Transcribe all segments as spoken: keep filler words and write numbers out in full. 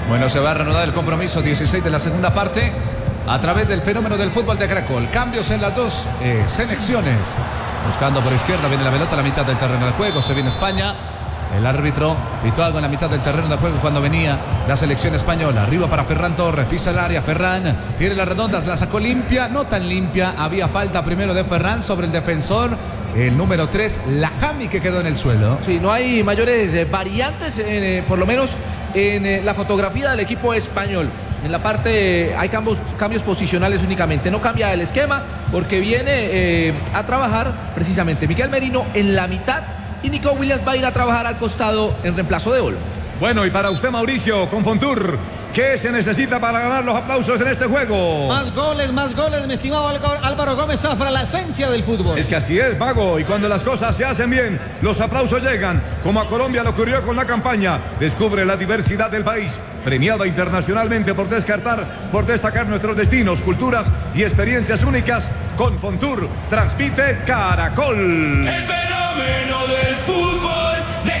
Bueno, se va a reanudar el compromiso dieciséis de la segunda parte a través del fenómeno del fútbol de Caracol. Cambios en las dos eh, selecciones. Buscando por izquierda, viene la pelota a la mitad del terreno de juego. Se viene España. El árbitro pitó algo en la mitad del terreno de juego cuando venía la selección española. Arriba para Ferran Torres, pisa el área. Ferran tiene las redondas, la sacó limpia, no tan limpia. Había falta primero de Ferran sobre el defensor, el número tres, Lajami, que quedó en el suelo. Sí, no hay mayores eh, variantes, eh, por lo menos en eh, la fotografía del equipo español. En la parte eh, hay cambios, cambios posicionales únicamente. No cambia el esquema porque viene eh, a trabajar precisamente Miguel Merino en la mitad. Y Nico Williams va a ir a trabajar al costado en reemplazo de Olmo. Bueno, y para usted, Mauricio, con Fontur, ¿qué se necesita para ganar los aplausos en este juego? Más goles, más goles, mi estimado Álvaro Gómez Zafra, la esencia del fútbol. Es que así es, Vago, y cuando las cosas se hacen bien, los aplausos llegan, como a Colombia le ocurrió con la campaña. Descubre la diversidad del país, premiada internacionalmente por descartar, por destacar nuestros destinos, culturas y experiencias únicas. Con Fontur, transmite Caracol. El fenómeno del fútbol de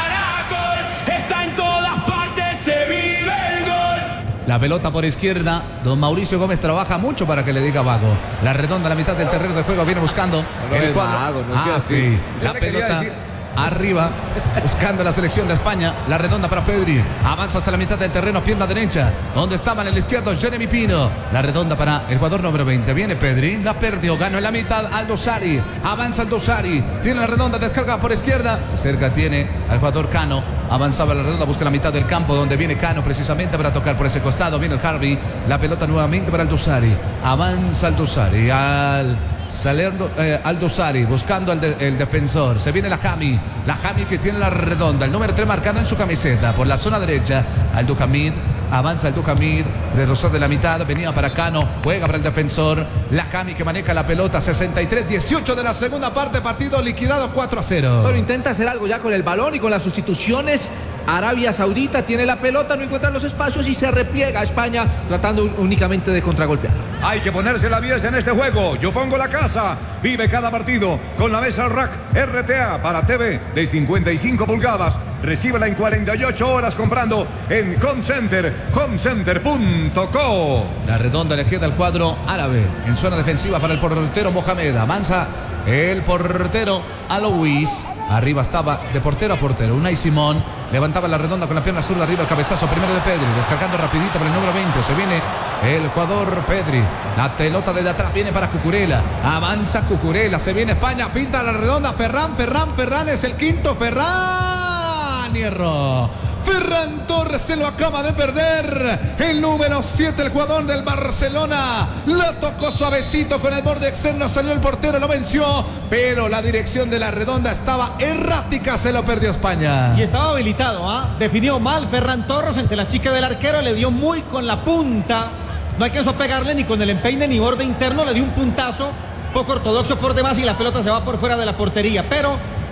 Caracol está en todas partes, se vive el gol. La pelota por izquierda, don Mauricio Gómez trabaja mucho para que le diga Vago. La redonda a la mitad del terreno de juego viene buscando no el es cuadro. Vago, no ah, sí. La pelota arriba, buscando la selección de España. La redonda para Pedri. Avanza hasta la mitad del terreno, pierna derecha. Donde estaba en el izquierdo Jeremy Pino. La redonda para el jugador número veinte. Viene Pedri, la perdió, ganó en la mitad Aldo Sari. Avanza Aldo Sari. Tiene la redonda, descarga por izquierda. Cerca tiene al jugador Cano. Avanzaba la redonda, busca la mitad del campo donde viene Cano precisamente para tocar por ese costado. Viene el Harvey. La pelota nuevamente para Aldo Sari. Avanza Aldo Sari. Al Salerno, eh, Aldo Sari buscando al de, el defensor. Se viene la Jami. La Jami que tiene la redonda. El número tres marcado en su camiseta. Por la zona derecha. Aldo Hamid. Avanza Aldo Hamid. De rozar de la mitad. Venía para Cano. Juega para el defensor. La Jami que maneja la pelota. sesenta y tres dieciocho de la segunda parte. Partido liquidado cuatro a cero. Bueno, intenta hacer algo ya con el balón y con las sustituciones. Arabia Saudita tiene la pelota, no encuentra los espacios y se repliega a España tratando únicamente de contragolpear. Hay que ponerse la diez en este juego. Yo pongo la casa. Vive cada partido con la mesa Rack R T A para T V de cincuenta y cinco pulgadas. Recíbela en cuarenta y ocho horas comprando en Home Center, homecenter punto co. La redonda le queda al cuadro árabe en zona defensiva para el portero Mohamed. Avanza el portero Alois. Arriba estaba de portero a portero Unai Simón. Levantaba la redonda con la pierna zurda. Arriba el cabezazo primero de Pedri. Descargando rapidito por el número veinte. Se viene el jugador Pedri. La pelota desde atrás viene para Cucurella. Avanza Cucurella. Se viene España. Filtra la redonda. Ferran, Ferran, Ferran es el quinto. Ferran Hierro. Ferran Torres se lo acaba de perder. El número siete, el jugador del Barcelona. La tocó suavecito con el borde externo. Salió el portero, lo venció. Pero la dirección de la redonda estaba errática. Se lo perdió España. Y estaba habilitado, ¿ah? ¿eh? Definió mal Ferran Torres ante la chica del arquero. Le dio muy con la punta. No alcanzó a pegarle ni con el empeine ni borde interno. Le dio un puntazo poco ortodoxo por demás y la pelota se va por fuera de la portería. Pero